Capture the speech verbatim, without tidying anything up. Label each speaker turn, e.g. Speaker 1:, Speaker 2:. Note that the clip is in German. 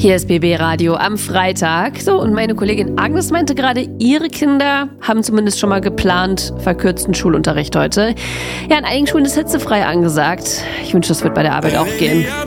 Speaker 1: Hier ist B B Radio am Freitag. So, und meine Kollegin Agnes meinte gerade, ihre Kinder haben zumindest schon mal geplant verkürzten Schulunterricht heute. Ja, in einigen Schulen ist hitzefrei angesagt. Ich wünsche, das wird bei der Arbeit auch gehen.